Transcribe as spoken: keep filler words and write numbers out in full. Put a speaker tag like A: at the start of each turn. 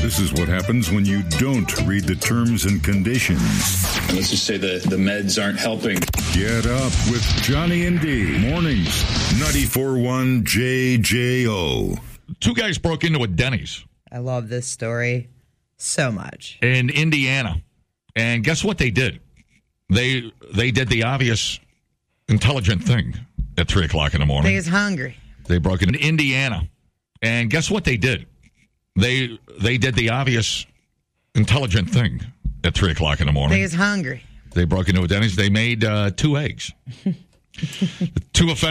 A: This is what happens when you don't read the terms and conditions.
B: Let's just say the, the meds aren't helping.
A: Get up with Johnny and D. Mornings, ninety-four point one J J O.
C: Two guys broke into a Denny's.
D: I love this story so much.
C: In Indiana. And guess what they did? They they did the obvious intelligent thing at three o'clock in the morning.
D: They was hungry.
C: They broke into Indiana. And guess what they did? They they did the obvious intelligent thing at three o'clock in the morning.
D: They was hungry.
C: They broke into a Denny's. They made uh, two eggs. Two offenders.